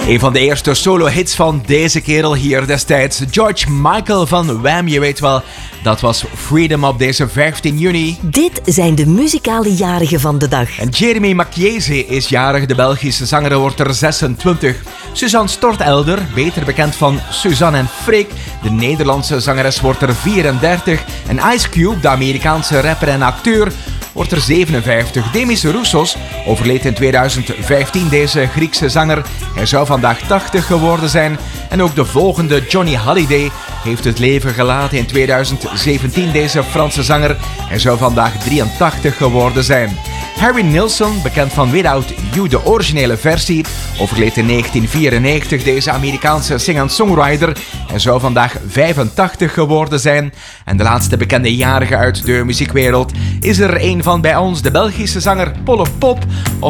Een van de eerste solo-hits van deze kerel hier destijds. George Michael van Wham, je weet wel. Dat was Freedom op deze 15 juni. Dit zijn de muzikale jarigen van de dag. En Jeremy Macchiese is jarig. De Belgische zanger wordt er 26. Suzanne Stortelder, beter bekend van Suzanne en Freek. De Nederlandse zangeres wordt er 34. En Ice Cube, de Amerikaanse rapper en acteur, wordt er 57. Demis Roussos overleed in 2015, deze Griekse zanger. Hij zou vandaag 80 geworden zijn. En ook de volgende, Johnny Hallyday, heeft het leven gelaten in 2017, deze Franse zanger. Hij zou vandaag 83 geworden zijn. Harry Nilsson, bekend van Without You, de originele versie, overleed in 1994, deze Amerikaanse singer-songwriter. Hij zou vandaag 85 geworden zijn. En de laatste bekende jarige uit de muziekwereld is er een van bij ons, de Belgische zanger Polle Pop, of